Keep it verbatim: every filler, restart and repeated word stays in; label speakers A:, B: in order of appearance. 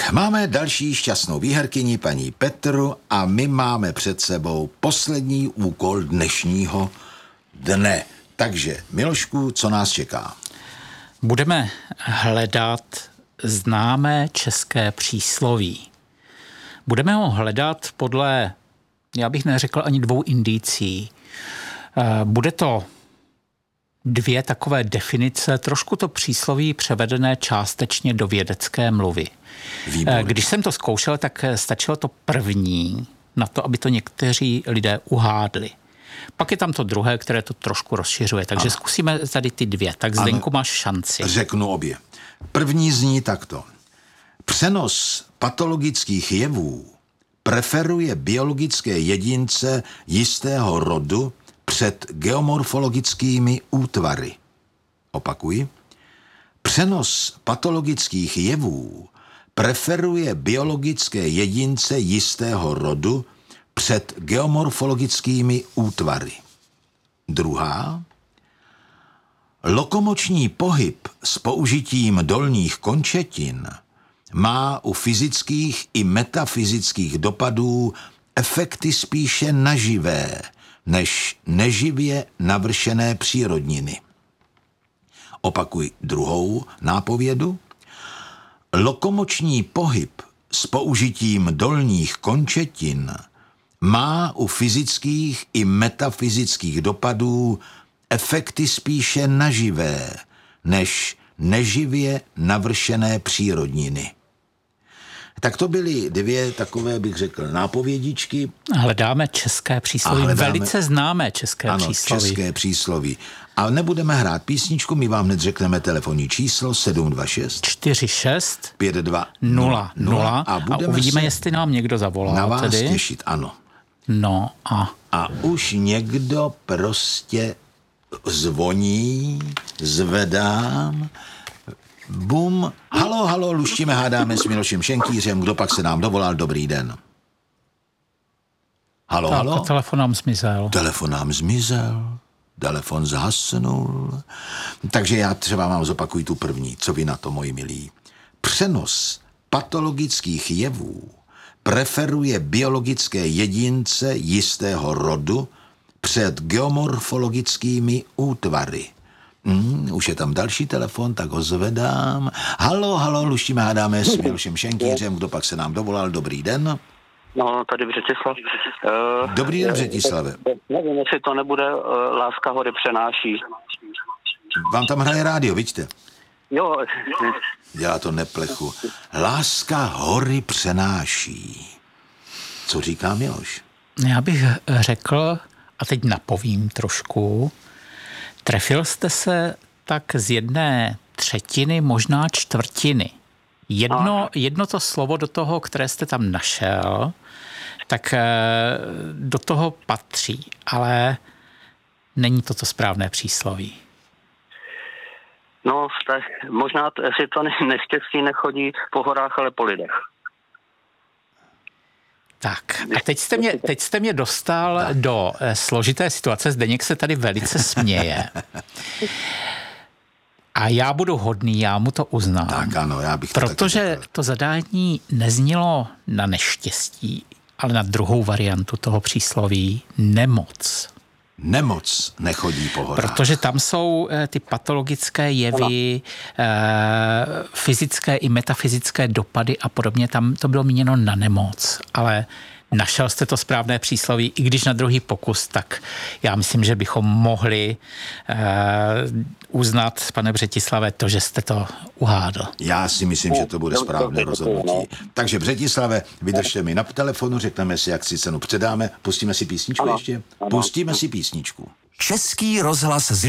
A: Máme další šťastnou výherkyni, paní Petru, a my máme před sebou poslední úkol dnešního dne. Takže, Milošku, co nás čeká?
B: Budeme hledat známé české přísloví. Budeme ho hledat podle, já bych neřekl ani dvou indicí. Bude to dvě takové definice, trošku to přísloví převedené částečně do vědecké mluvy. Výborně. Když jsem to zkoušel, tak stačilo to první na to, aby to někteří lidé uhádli. Pak je tam to druhé, které to trošku rozšiřuje. Takže ano. Zkusíme tady ty dvě. Tak Zdeňku, máš šanci.
A: Řeknu obě. První zní takto. Přenos patologických jevů preferuje biologické jedince jistého rodu před geomorfologickými útvary. Opakuji. Přenos patologických jevů preferuje biologické jedince jistého rodu před geomorfologickými útvary. Druhá. Lokomoční pohyb s použitím dolních končetin má u fyzických i metafyzických dopadů efekty spíše naživé, než neživě navršené přírodniny. Opakuj druhou nápovědu. Lokomoční pohyb s použitím dolních končetin má u fyzických i metafyzických dopadů efekty spíše naživé, než neživě navršené přírodniny. Tak to byly dvě takové, bych řekl, nápovědičky.
B: Hledáme české přísloví, hledáme, velice známé české
A: ano,
B: přísloví.
A: české přísloví. A nebudeme hrát písničku, my vám hned řekneme telefonní číslo sedm dva šest
B: čtyři šest
A: pět dva
B: nula nula a, a uvidíme, jestli nám někdo zavolá.
A: Na vás
B: tedy.
A: těšit, ano.
B: No a...
A: A už někdo prostě zvoní, zvedám, bum, halo, halo, luštíme, hádáme s Milošem Šenkýřem, kdo pak se nám dovolal, dobrý den. Halo,
B: tak,
A: halo.
B: Telefon nám zmizel.
A: Telefon nám zmizel, telefon zhasnul. Takže já třeba vám zopakuju tu první, co vy na to, moji milí. Přenos patologických jevů preferuje biologické jedince jistého rodu před geomorfologickými útvary. Hmm, už je tam další telefon, tak ho zvedám. Halo, halo, luštíme, hádáme s Milošem Šenkýřem, kdo pak se nám dovolal, dobrý den.
C: No, tady Břetislav. Uh,
A: Dobrý den, Břetislave.
C: Nevím, jestli to nebude uh, Láska hory přenáší.
A: Vám tam hraje rádio, vidíte?
C: Jo.
A: Já to neplechu. Láska hory přenáší. Co říká Miloš?
B: Já bych řekl, a teď napovím trošku, trefil jste se tak z jedné třetiny, možná čtvrtiny. Jedno, jedno to slovo do toho, které jste tam našel, tak do toho patří, ale není to to správné přísloví.
C: No, tak možná t- si to neštěstí nechodí po horách, ale po lidech.
B: Tak, a teď jste mě, teď jste mě dostal tak do složité situace. Zdeněk se tady velice směje. A já budu hodný, já mu to uznám.
A: Tak ano, já bych to
B: Protože to zadání neznělo na neštěstí, ale na druhou variantu toho přísloví nemoc.
A: Nemoc nechodí po horách.
B: Protože tam jsou ty patologické jevy, ano. fyzické i metafyzické dopady a podobně. Tam to bylo míněno na nemoc, ale našel jste to správné přísloví, i když na druhý pokus, tak já myslím, že bychom mohli uh, uznat, pane Břetislave, to, že jste to uhádl.
A: Já si myslím, že to bude správné rozhodnutí. Takže Břetislave, vydržte mi na telefonu, řekneme si, jak si cenu předáme. Pustíme si písničku ještě? Pustíme si písničku.
D: Český rozhlas z